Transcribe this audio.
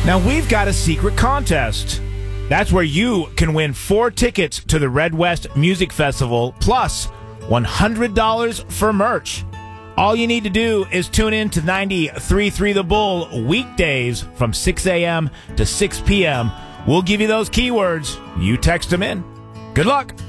Now we've got a secret contest. That's where you can win 4 tickets to the Red West Music Festival, plus $100 for merch. All you need to do is tune in to 93.3 The Bull weekdays from 6 a.m. to 6 p.m. We'll give you those keywords. You text them in. Good luck.